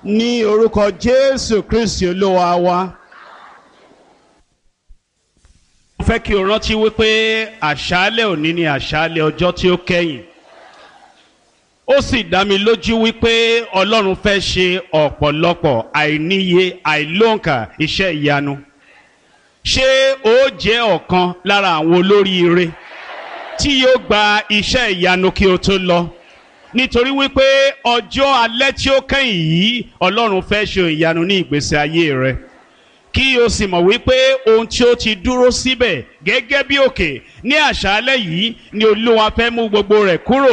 ní orúkọ Jésù Kristi Olúwa wa. Mo fẹ́ kí o rántí wípé àṣálẹ́ òní ni àṣálẹ́ ọjọ́ tí ó kẹ́yìn. Ó sì dá mi lójú wípé Ọlọ́run fẹ́ ṣe ọ̀pọ̀lọpọ̀ àìníye àìlóǹkà iṣẹ́ ìyanu. Ṣé ó jẹ́ ọ̀kan lára àwọn olóríire tí yóò gba iṣẹ́ ìyanu kí o tó lọ? Nítorí wípé ọjọ́ alẹ́ tí ó kẹ́yìn yìí Ọlọ́run fẹ́ ṣe ìyanu ní ìgbésí ayé rẹ. Kí o sì mọ̀ wípé ohun tí ó ti dúró síbẹ̀ gẹ́gẹ́ bí òkè ní àṣálẹ́ yìí ni Olúwa fẹ́ mú gbogbo rẹ̀ kúrò.